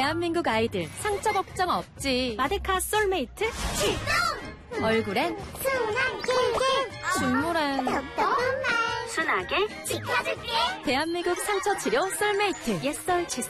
대한민국 아이들 상처 걱정 없지. 마데카 솔메이트 출동! 얼굴엔 순한 길게 중물엔 똑똑한 말 순하게 지켜줄게. 대한민국 상처 치료 솔메이트 옛설 칫솔